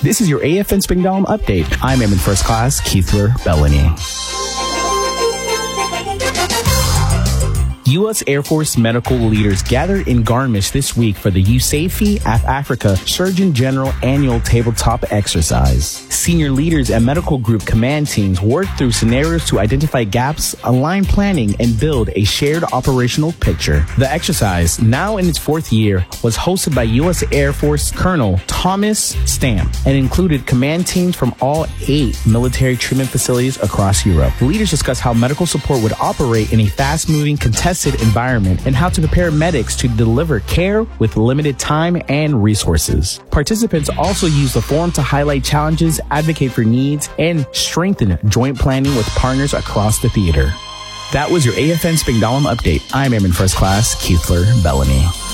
This is your AFN Springdalum update. I'm Airman First Class Keithler Bellany. U.S. Air Force medical leaders gathered in Garmisch this week for the USAFE Africa Surgeon General Annual Tabletop Exercise. Senior leaders and medical group command teams worked through scenarios to identify gaps, align planning, and build a shared operational picture. The exercise, now in its fourth year, was hosted by U.S. Air Force Colonel Thomas Stamp and included command teams from all 8 military treatment facilities across Europe. The leaders discussed how medical support would operate in a fast-moving, contested environment and how to prepare medics to deliver care with limited time and resources. Participants also used the forum to highlight challenges, advocate for needs, and strengthen joint planning with partners across the theater. That was your AFN Springdalum update. I'm Airman First Class Keithler Bellany.